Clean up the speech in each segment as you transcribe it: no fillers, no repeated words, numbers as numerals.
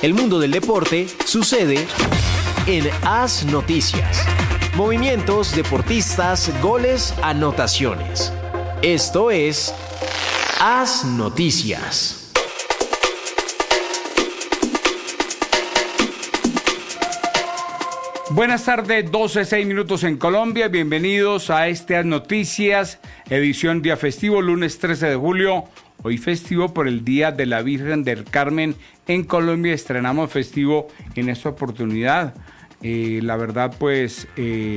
El mundo del deporte sucede en AS Noticias. Movimientos, deportistas, goles, anotaciones. Esto es AS Noticias. Buenas tardes, 12:06 en Colombia. Bienvenidos a AS Noticias, edición día festivo, lunes 13 de julio. Hoy festivo por el Día de la Virgen del Carmen en Colombia. Estrenamos festivo en esta oportunidad. La verdad, pues,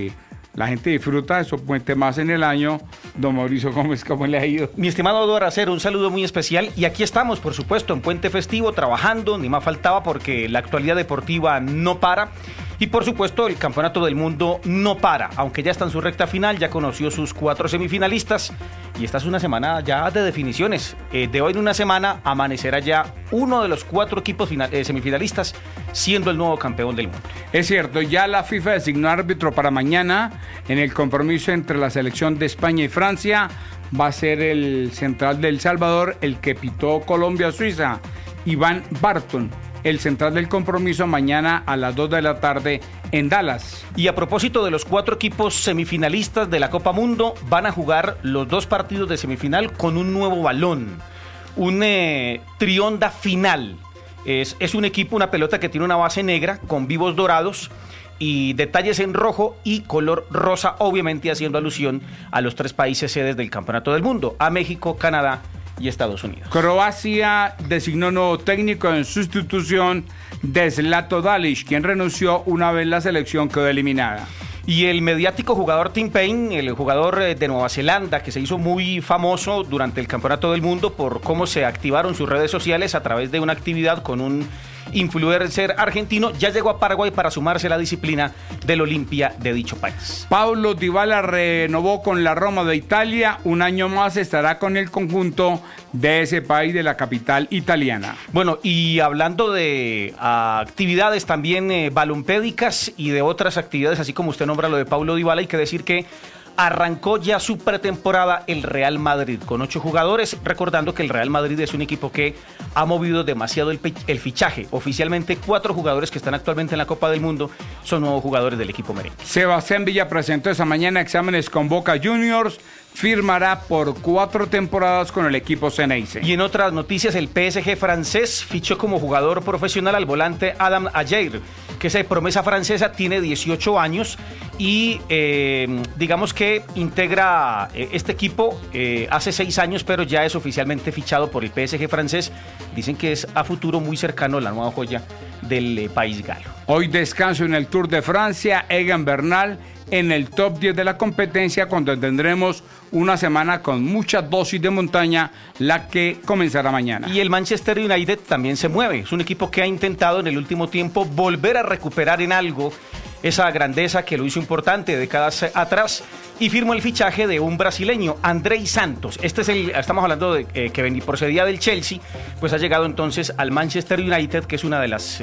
la gente disfruta de esos puentes más en el año. Don Mauricio Gómez, ¿cómo le ha ido? Mi estimado Eduardo Acero, un saludo muy especial. Y aquí estamos, por supuesto, en puente festivo, trabajando, ni más faltaba, porque la actualidad deportiva no para. Y por supuesto el Campeonato del Mundo no para, aunque ya está en su recta final, ya conoció sus 4 semifinalistas y esta es una semana ya de definiciones. De hoy en una semana amanecerá ya uno de los 4 equipos semifinalistas siendo el nuevo campeón del mundo. Es cierto, ya la FIFA designó árbitro para mañana en el compromiso entre la selección de España y Francia. Va a ser el central de El Salvador, el que pitó Colombia-Suiza, Iván Barton. El central del compromiso mañana a las 2 de la tarde en Dallas. Y a propósito de los 4 equipos semifinalistas de la Copa Mundo, van a jugar los 2 partidos de semifinal con un nuevo balón, un trionda final. Es un equipo, una pelota que tiene una base negra con vivos dorados y detalles en rojo y color rosa, obviamente haciendo alusión a los 3 países sedes del Campeonato del Mundo, a México, Canadá y Estados Unidos. Croacia designó nuevo técnico en sustitución de Zlatko Dalic, quien renunció una vez la selección quedó eliminada. Y el mediático jugador Tim Payne, el jugador de Nueva Zelanda, que se hizo muy famoso durante el Campeonato del Mundo por cómo se activaron sus redes sociales a través de una actividad con un influencer argentino, ya llegó a Paraguay para sumarse a la disciplina del Olimpia de dicho país. Paulo Dybala renovó con la Roma de Italia, un año más estará con el conjunto de ese país, de la capital italiana. Bueno, y hablando de actividades también balompédicas y de otras actividades, así como usted nombra lo de Paulo Dybala, hay que decir que arrancó ya su pretemporada el Real Madrid con 8 jugadores, recordando que el Real Madrid es un equipo que ha movido demasiado el fichaje. Oficialmente 4 jugadores que están actualmente en la Copa del Mundo son nuevos jugadores del equipo merengue. Sebastián Villa presentó esta mañana exámenes con Boca Juniors, firmará por 4 temporadas con el equipo Ceneice. Y en otras noticias, el PSG francés fichó como jugador profesional al volante Adam Ajer, que es promesa francesa, tiene 18 años y digamos que integra este equipo hace 6 años, pero ya es oficialmente fichado por el PSG francés. Dicen que es a futuro muy cercano la nueva joya del país galo. Hoy descanso en el Tour de Francia, Egan Bernal en el top 10 de la competencia, cuando tendremos una semana con mucha dosis de montaña, la que comenzará mañana. Y el Manchester United también se mueve, es un equipo que ha intentado en el último tiempo volver a recuperar en algo esa grandeza que lo hizo importante décadas atrás y firmó el fichaje de un brasileño, Andrei Santos. Estamos hablando de que procedía del Chelsea, pues ha llegado entonces al Manchester United, que es una de las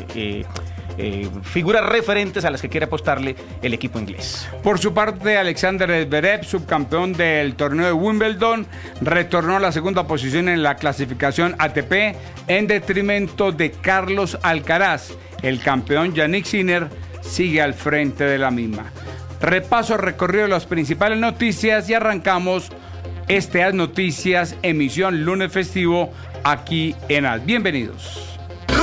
figuras referentes a las que quiere apostarle el equipo inglés. Por su parte, Alexander Zverev, subcampeón del torneo de Wimbledon, retornó a la segunda posición en la clasificación ATP en detrimento de Carlos Alcaraz. El campeón Jannik Sinner sigue al frente de la misma. Repaso recorrido de las principales noticias y arrancamos AS Noticias, emisión lunes festivo aquí en AS. Bienvenidos.